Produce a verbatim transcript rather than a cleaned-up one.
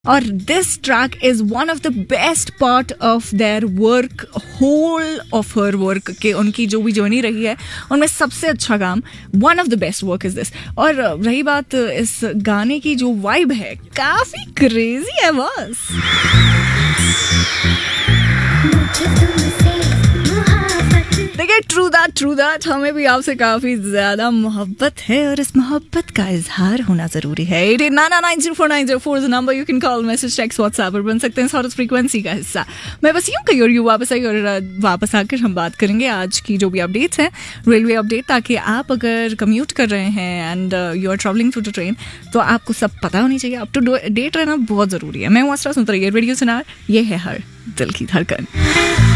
और this track is one of the best part of their work, whole of her work के उनकी जो भी जर्नी रही है उनमें सबसे अच्छा काम, one of the best work is this. और रही बात इस गाने की जो वाइब है, काफी क्रेजी है बस. देखिए, ट्रू दैट ट्रू दैट हमें भी आपसे काफी ज्यादा मोहब्बत है और इस मोहब्बत का इजहार होना जरूरी है. Eight eight nine nine zero four nine zero four number, you can call, message, text, WhatsApp पर बन सकते हैं हॉट फ्रीक्वेंसी का हिस्सा. मैं बस यूं कही और यू वापस आई और वापस आकर हम बात करेंगे आज की जो भी अपडेट्स हैं, रेलवे अपडेट, ताकि आप अगर कम्यूट कर रहे हैं and you are travelling through the train तो आपको सब पता होनी चाहिए. अप टू डेट रहना बहुत जरूरी है. मैं हूँ अस्रा, सुनते रहिए रेडियो सुनार. ये है हर दिल की धड़कन.